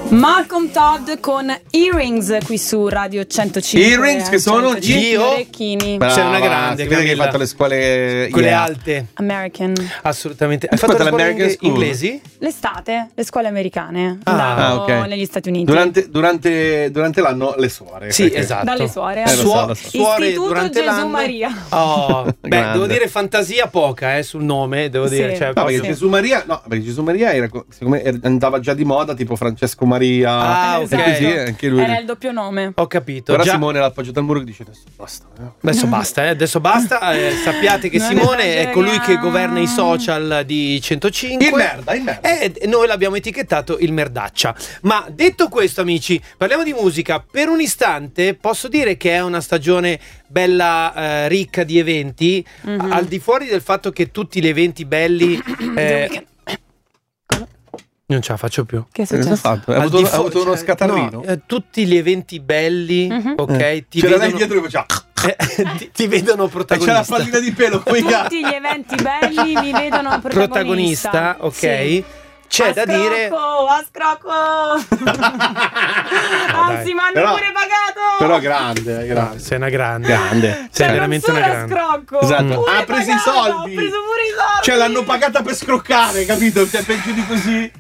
Malcolm Todd con Earrings qui su Radio 105. Earrings che sono gli orecchini. Sei una grande, che hai fatto le scuole quelle alte. American. Assolutamente. Hai fatto le scuole inglesi? L'estate, le scuole americane. Okay. Negli Stati Uniti. Durante l'anno le suore. Sì, esatto. Dalle suore. Suore Istituto durante Gesù l'anno. Maria. Oh, beh, devo dire fantasia poca sul nome, devo dire. Cioè, no, perché Gesù Maria, era, siccome andava già di moda, tipo Francesco Maria. Ah, ok. Così, anche lui. Era il doppio nome. Ho capito. Ora Simone l'ha appoggiato al muro e dice adesso basta. Adesso basta. Sappiate che Simone è colui che governa i social di 105. Il merda. E noi l'abbiamo etichettato il merdaccia. Ma detto questo, amici, parliamo di musica. Per un istante posso dire che è una stagione bella, ricca di eventi, al di fuori del fatto che tutti gli eventi belli non ce la faccio più. Che è successo? Ha avuto uno scatarrino. No, tutti gli eventi belli, ok, ti c'era vedono, lei dietro che faceva ti vedono protagonista. C'è la pallina di pelo come tutti gli eventi belli mi vedono protagonista, ok. Sì. C'è da dire a scrocco. Anzi, mi hanno pure pagato. Però grande. Sei una grande. Sei veramente una grande. Scrocco. Esatto. Ha preso i soldi. Ho preso pure i soldi. Cioè l'hanno pagata per scroccare, capito? Cioè peggio di così.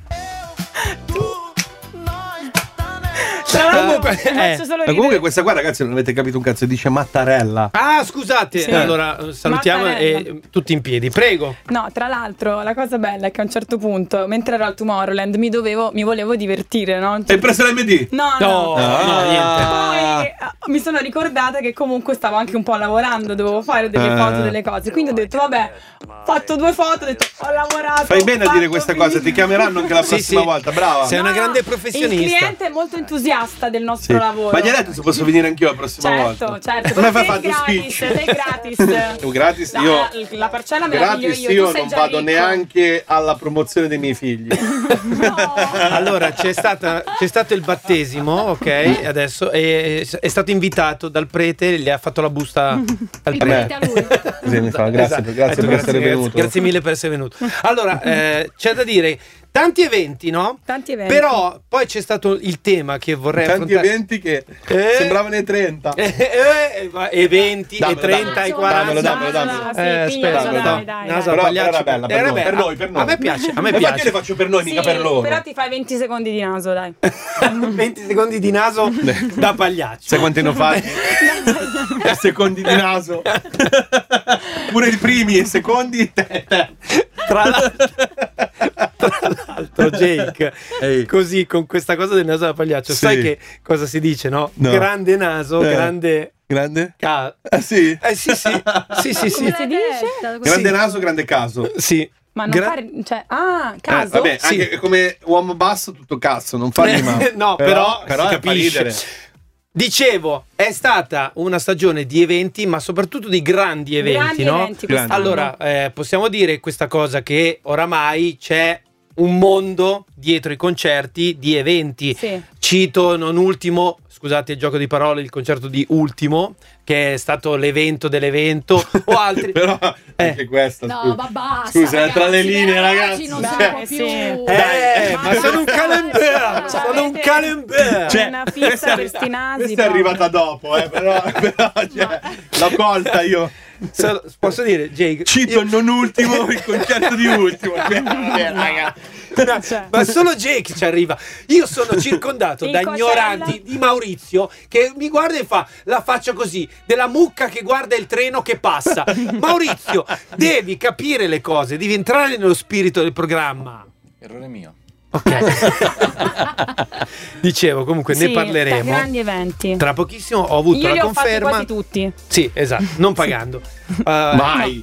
Comunque questa qua, ragazzi, non avete capito un cazzo, dice Mattarella. Ah, scusate. Sì. Allora salutiamo e tutti in piedi, prego. No, tra l'altro la cosa bella è che a un certo punto, mentre ero al Tomorrowland, mi volevo divertire, no? Hai preso l'MD? No, niente. Poi mi sono ricordata che comunque stavo anche un po' lavorando, dovevo fare delle foto, delle cose. Quindi ho detto, vabbè, ho fatto 2 foto, ho detto, ho lavorato. Fai bene a dire questa cosa, ti chiameranno anche la prossima volta, brava. Sei una grande professionista. Il cliente è molto entusiasta del nostro lavoro. Ma gli hai detto se posso venire anch'io la prossima volta? Certo. Non hai Sei fatto gratis, speech. sei gratis. Gratis No, io. la parcella me la piglio Gratis io, io tu sei non già vado ricco. neanche alla promozione dei miei figli. No. Allora c'è stato il battesimo, ok? Adesso è stato invitato dal prete, gli ha fatto la busta al prete. A lui. Sì, mi fa, grazie per essere venuto. Grazie mille per essere venuto. Allora, c'è da dire tanti eventi, no? Tanti eventi. Però poi c'è stato il tema che vorrei Tanti affrontare. eventi che sembravano i 30. Eventi e 30 e 40. Dammelo. Dai. Naso, Però pagliaccio. era bella, per noi. A me piace, a me Infatti io piace. le faccio per noi, mica per loro. Però ti fai 20 secondi di naso, dai. 20 secondi di naso da pagliaccio. Sai quanti ne ho fatti? Secondi di naso. Pure i primi e secondi. Tra l'altro, Jake, così con questa cosa del naso da pagliaccio, sai che cosa si dice, no? Grande naso, grande. Sì? Sì. Come si dice? Grande naso, grande caso. Sì. Ma non fare, cioè, caso? Vabbè, anche come uomo basso tutto cazzo, non fargli male. No, però si fa capisce. ridere. Dicevo, è stata una stagione di eventi, ma soprattutto di grandi eventi, no? Allora, possiamo dire questa cosa che oramai c'è un mondo dietro i concerti di eventi. Sì. Cito non ultimo, scusate il gioco di parole, il concerto di Ultimo, che è stato l'evento dell'evento, o altri. Però anche questo. No, ma basta. Scusa, ragazzi, tra le linee, ragazzi. Non si può più. Ma sono un camembert. Sono un camembert. C'è una fissa per sti nasi. Questa è arrivata dopo, però cioè, l'ho colta io. Posso dire, Jake? Cito non ultimo il concerto di Ultimo. Ma solo Jake ci arriva. Io sono circondato da ignoranti di Maurizio che mi guarda e fa la faccia così della mucca che guarda il treno che passa. Maurizio, devi capire le cose, devi entrare nello spirito del programma. Errore mio. Ok. Dicevo, comunque ne parleremo. Grandi eventi. Tra pochissimo ho avuto la conferma. Quasi tutti. Sì, esatto, non pagando. Mai.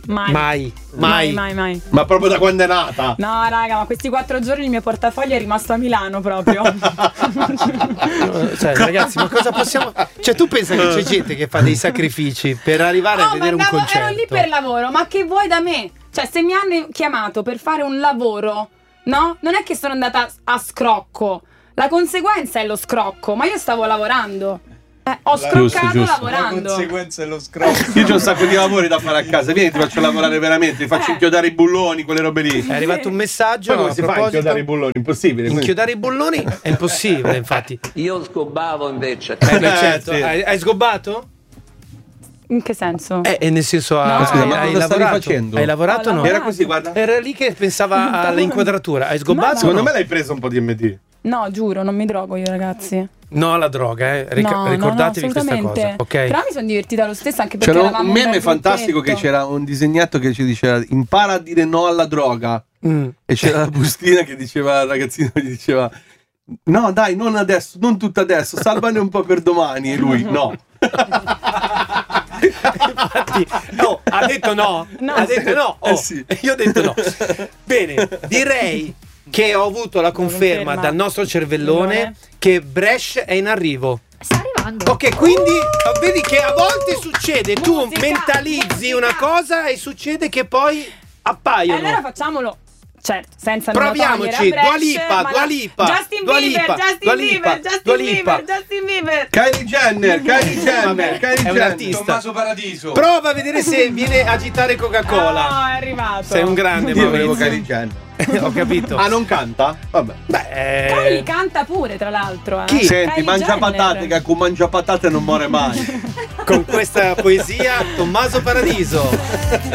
Ma proprio da quando è nata. No, raga, ma questi 4 giorni il mio portafoglio è rimasto a Milano proprio. Cioè, ragazzi, ma cosa possiamo. Cioè, tu pensa che c'è gente che fa dei sacrifici per arrivare a vedere un concerto? Ero lì per lavoro, ma che vuoi da me? Cioè, se mi hanno chiamato per fare un lavoro, no? Non è che sono andata a scrocco. La conseguenza è lo scrocco, ma io stavo lavorando. Ho scroccato giusto. La lavorando. conseguenza è lo scrocco. Io ho un sacco di lavori da fare a casa. Vieni, ti faccio lavorare veramente. Ti faccio inchiodare i bulloni, quelle robe lì. È arrivato un messaggio. Poi come a si fa a proposito. inchiodare i bulloni? Impossibile. quindi- Inchiodare i bulloni è impossibile, infatti. Io sgobbavo invece. Beh, certo. sì. Hai sgobbato? In che senso? Nel senso, No. Scusa, ma hai cosa stavi lavorato? facendo? Hai lavorato o Ho no? Era così, guarda. Era lì che pensava all'inquadratura. Hai sgobbato? No. Secondo o no? me l'hai preso un po' di MD. No, giuro, non mi drogo io, ragazzi. No alla droga, No, ricordatevi no, questa assolutamente. cosa, ok? Però mi sono divertita lo stesso, anche perché C'era eravamo un meme bel fantastico che gruppetto. c'era un disegnetto che ci diceva impara a dire no alla droga. Mm. E c'era la bustina che diceva al ragazzino, gli diceva no dai, non adesso, non tutto adesso, salvane un po' per domani. E lui no. Infatti, ha detto no. No. Ha detto no. Sì. Io ho detto no. Bene, direi che ho avuto la conferma dal nostro cervellone che Brescia è in arrivo. Sta arrivando. Ok, quindi vedi che a volte succede, tu Musica, mentalizzi musica. una cosa e succede che poi appaiono. Allora facciamolo. Certo, senza nulla Proviamoci. togliere a Dua Brescia, Lipa, ma Dua la- Lipa, Justin Dua Bieber, Lipa, Justin Dua Bieber, Lipa, Justin Dua Bieber, Lipa. Justin Bieber. Kylie Jenner, Kylie Jenner, Vabbè, Kylie è un Jenner. artista. Tommaso Paradiso. Prova a vedere se viene a agitare Coca-Cola. Oh, è arrivato. Sei un grande, Io volevo Maurizio. Kylie Jenner. Ho capito. Ah, non canta? Vabbè. Kylie canta pure, tra l'altro. Chi? Senti, Kylie mangia Jenner. patate, che con mangia patate non muore mai. Con questa poesia Tommaso Paradiso.